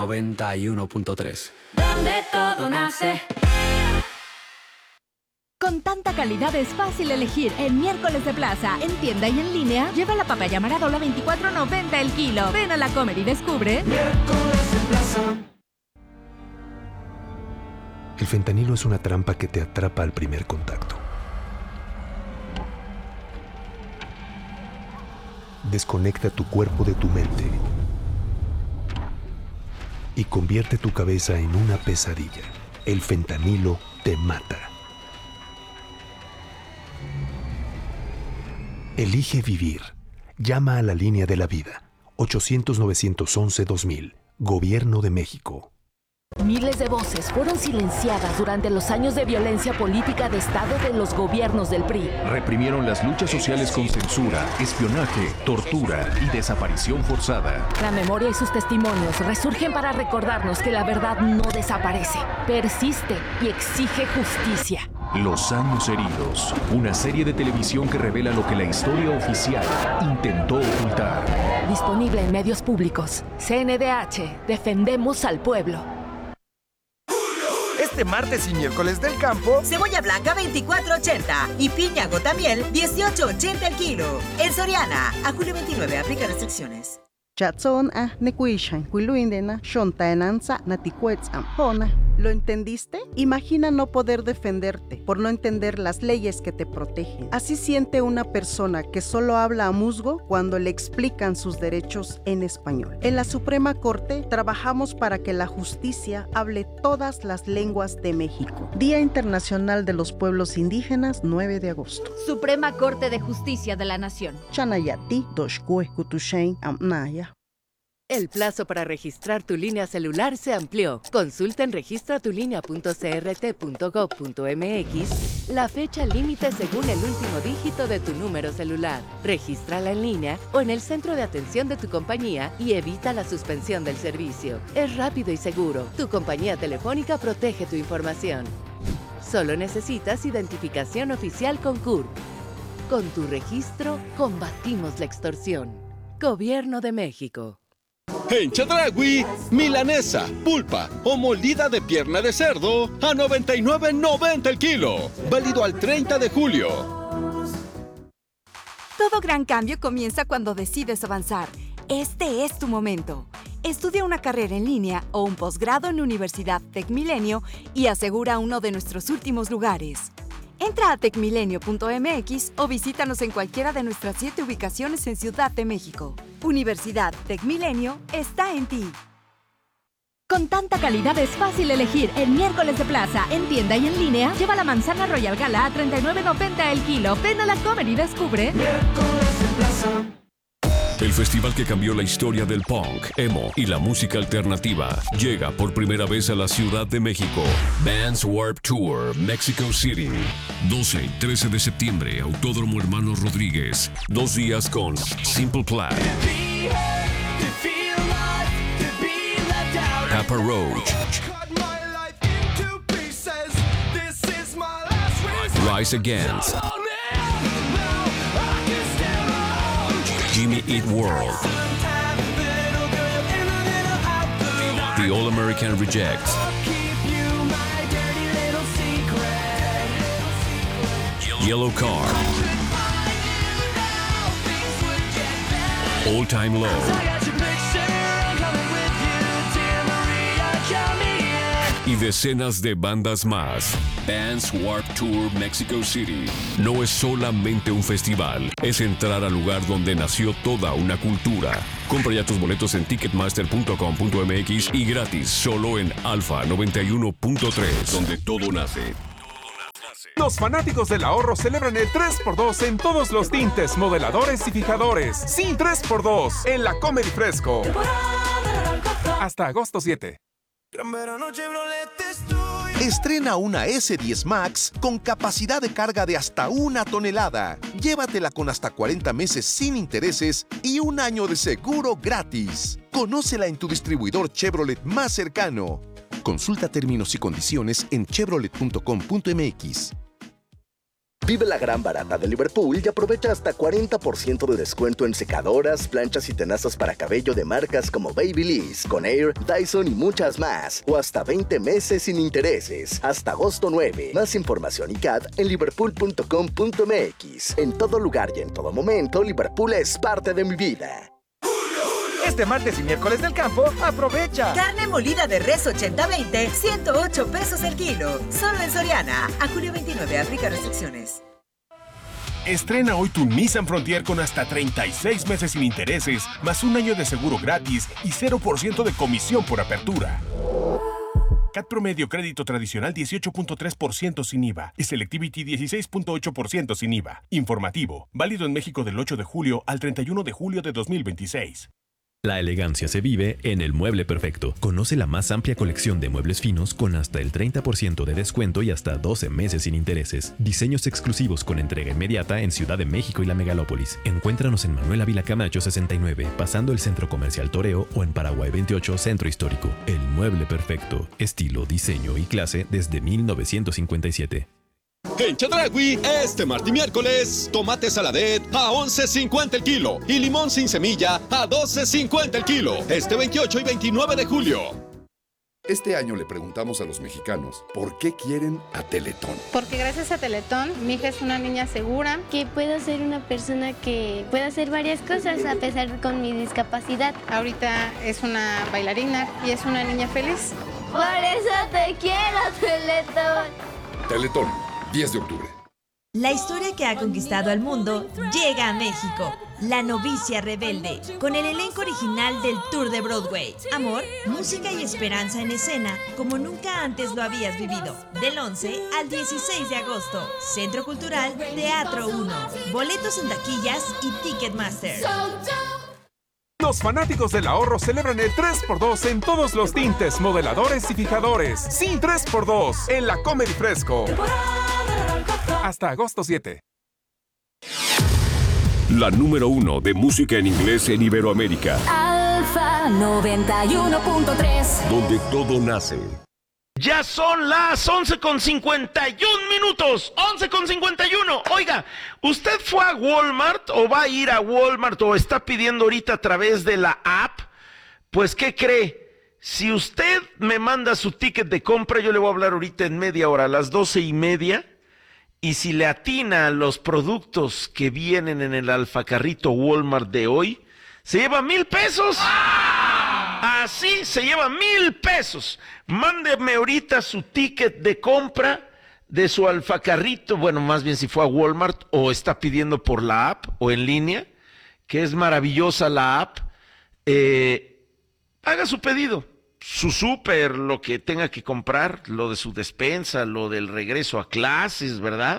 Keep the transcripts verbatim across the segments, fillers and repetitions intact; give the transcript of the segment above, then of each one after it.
noventa y uno punto tres. Donde todo nace. Con tanta calidad es fácil elegir en Miércoles de Plaza. En tienda y en línea, lleva la papaya Maradola veinticuatro noventa el kilo. Ven a la Comer y descubre. Miércoles de Plaza. El fentanilo es una trampa que te atrapa al primer contacto. Desconecta tu cuerpo de tu mente y convierte tu cabeza en una pesadilla. El fentanilo te mata. Elige vivir. Llama a la línea de la vida. ochocientos, novecientos once, dos mil. Gobierno de México. Miles de voces fueron silenciadas durante los años de violencia política de Estado de los gobiernos del P R I. Reprimieron las luchas sociales con censura, espionaje, tortura y desaparición forzada. La memoria y sus testimonios resurgen para recordarnos que la verdad no desaparece, persiste y exige justicia. Los años heridos, una serie de televisión que revela lo que la historia oficial intentó ocultar. Disponible en medios públicos. C N D H, defendemos al pueblo. Este martes y miércoles del campo, cebolla blanca veinticuatro ochenta y piña gotamiel dieciocho ochenta el kilo. En Soriana, a julio veintinueve, aplica restricciones. Chatson a nekuishan kuiluindena shontaenanza natikuetzam hona. ¿Lo entendiste? Imagina no poder defenderte por no entender las leyes que te protegen. Así siente una persona que solo habla a musgo cuando le explican sus derechos en español. En la Suprema Corte trabajamos para que la justicia hable todas las lenguas de México. Día Internacional de los Pueblos Indígenas, nueve de agosto. Suprema Corte de Justicia de la Nación. Chanayati, Doshkue, Kutushain, Amnaya. El plazo para registrar tu línea celular se amplió. Consulta en registra tu línea punto c r t punto gov punto m x la fecha límite según el último dígito de tu número celular. Regístrala en línea o en el centro de atención de tu compañía y evita la suspensión del servicio. Es rápido y seguro. Tu compañía telefónica protege tu información. Solo necesitas identificación oficial con C U R P. Con tu registro, combatimos la extorsión. Gobierno de México. En Chedraui, milanesa, pulpa o molida de pierna de cerdo a noventa y nueve noventa el kilo. Válido al treinta de julio. Todo gran cambio comienza cuando decides avanzar. Este es tu momento. Estudia una carrera en línea o un posgrado en Universidad Tecmilenio y asegura uno de nuestros últimos lugares. Entra a tecmilenio punto m x o visítanos en cualquiera de nuestras siete ubicaciones en Ciudad de México. Universidad Tecmilenio está en ti. Con tanta calidad es fácil elegir en Miércoles de Plaza. En tienda y en línea, lleva la manzana Royal Gala a treinta y nueve noventa el kilo. Ven a la Comer y descubre. Miércoles de Plaza. El festival que cambió la historia del punk, emo y la música alternativa llega por primera vez a la Ciudad de México. Vans Warped Tour, Mexico City. doce y trece de septiembre, Autódromo Hermanos Rodríguez. Dos días con Simple Plan, Papa Roach, Rise Against, Jimmy Eat World, The All American Rejects, Yellow Car, All Time Low y decenas de bandas más. Vans Warped Tour Mexico City no es solamente un festival, es entrar al lugar donde nació toda una cultura. Compra ya tus boletos en ticketmaster punto com punto m x y gratis solo en Alfa noventa y uno punto tres, donde todo nace. Los fanáticos del ahorro celebran el tres por dos en todos los tintes, modeladores y fijadores. Sí, tres por dos en la Comedy Fresco. Hasta agosto siete. Estrena una ese diez Max con capacidad de carga de hasta una tonelada. Llévatela con hasta cuarenta meses sin intereses y un año de seguro gratis. Conócela en tu distribuidor Chevrolet más cercano. Consulta términos y condiciones en chevrolet punto com punto m x. Vive la gran barata de Liverpool y aprovecha hasta cuarenta por ciento de descuento en secadoras, planchas y tenazas para cabello de marcas como Babyliss, Conair, Dyson y muchas más. O hasta veinte meses sin intereses. Hasta agosto nueve. Más información y C A D en liverpool punto com punto m x. En todo lugar y en todo momento, Liverpool es parte de mi vida. Este martes y miércoles del campo, aprovecha. Carne molida de res ochenta veinte, ciento ocho pesos el kilo. Solo en Soriana. A julio veintinueve, aplica restricciones. Estrena hoy tu Nissan Frontier con hasta treinta y seis meses sin intereses, más un año de seguro gratis y cero por ciento de comisión por apertura. C A T promedio crédito tradicional dieciocho punto tres por ciento sin I V A y Selectivity dieciséis punto ocho por ciento sin I V A. Informativo, válido en México del ocho de julio al treinta y uno de julio de dos mil veintiséis. La elegancia se vive en El Mueble Perfecto. Conoce la más amplia colección de muebles finos con hasta el treinta por ciento de descuento y hasta doce meses sin intereses. Diseños exclusivos con entrega inmediata en Ciudad de México y la Megalópolis. Encuéntranos en Manuel Ávila Camacho sesenta y nueve, pasando el Centro Comercial Toreo, o en Paraguay veintiocho, Centro Histórico. El Mueble Perfecto. Estilo, diseño y clase desde mil novecientos cincuenta y siete. En Chedraui, este martes y miércoles, tomate saladet a once cincuenta el kilo y limón sin semilla a doce cincuenta el kilo. Este veintiocho y veintinueve de julio. Este año le preguntamos a los mexicanos por qué quieren a Teletón. Porque gracias a Teletón, mi hija es una niña segura. Que puedo ser una persona que pueda hacer varias cosas a pesar con mi discapacidad. Ahorita es una bailarina y es una niña feliz. Por eso te quiero, Teletón. Teletón, diez de octubre. La historia que ha conquistado al mundo llega a México. La novicia rebelde, con el elenco original del Tour de Broadway. Amor, música y esperanza en escena, como nunca antes lo habías vivido. Del once al dieciséis de agosto. Centro Cultural Teatro uno. Boletos en taquillas y Ticketmaster. Los fanáticos del ahorro celebran el tres por dos en todos los tintes, modeladores y fijadores. Sí, tres por dos en la Comedy Fresco. Hasta agosto siete. La número uno de música en inglés en Iberoamérica. Alfa noventa y uno punto tres. Donde todo nace. Ya son las once con cincuenta y un minutos. once con cincuenta y uno. Oiga, ¿usted fue a Walmart o va a ir a Walmart o está pidiendo ahorita a través de la app? Pues, ¿qué cree? Si usted me manda su ticket de compra, yo le voy a hablar ahorita en media hora, a las doce y media. Y si le atina a los productos que vienen en el alfacarrito Walmart de hoy, se lleva mil pesos. Así se lleva mil pesos. Mándeme ahorita su ticket de compra de su alfacarrito. Bueno, más bien si fue a Walmart o está pidiendo por la app o en línea, que es maravillosa la app. Eh, haga su pedido. Su súper, lo que tenga que comprar, lo de su despensa, lo del regreso a clases, ¿verdad?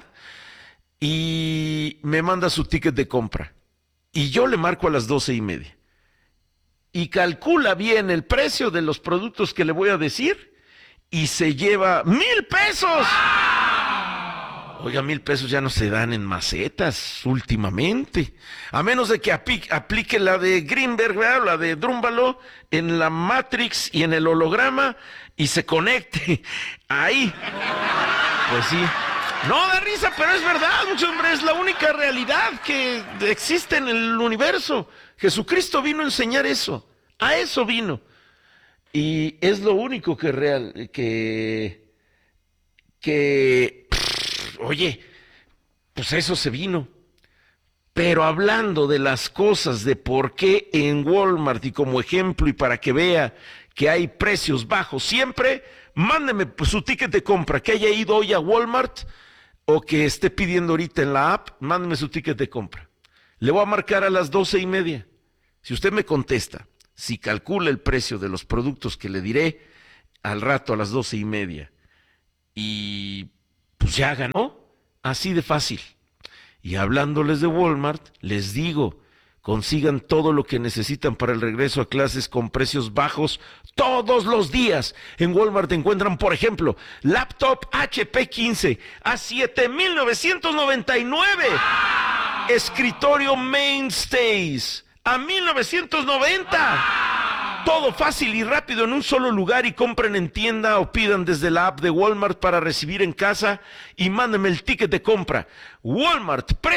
Y me manda su ticket de compra. Y yo le marco a las doce y media. Y calcula bien el precio de los productos que le voy a decir y se lleva ¡mil pesos! Oiga, mil pesos ya no se dan en macetas últimamente. A menos de que aplique, aplique la de Greenberg, ¿verdad? La de Drúmbalo en la Matrix y en el holograma y se conecte ahí. Pues sí. No da risa, pero es verdad, muchos hombres, es la única realidad que existe en el universo. Jesucristo vino a enseñar eso. A eso vino. Y es lo único que es real, que... que... Oye, pues eso se vino. Pero hablando de las cosas, de por qué en Walmart, y como ejemplo y para que vea que hay precios bajos siempre, mándeme su ticket de compra, que haya ido hoy a Walmart o que esté pidiendo ahorita en la app, mándeme su ticket de compra. Le voy a marcar a las doce y media. Si usted me contesta, si calcula el precio de los productos que le diré al rato a las doce y media, y pues ya ganó, así de fácil. Y hablándoles de Walmart, les digo, consigan todo lo que necesitan para el regreso a clases con precios bajos todos los días. En Walmart encuentran, por ejemplo, laptop H P quince a siete mil novecientos noventa y nueve. Escritorio Mainstays a mil novecientos noventa. Todo fácil y rápido en un solo lugar y compren en tienda o pidan desde la app de Walmart para recibir en casa y mándenme el ticket de compra. Walmart,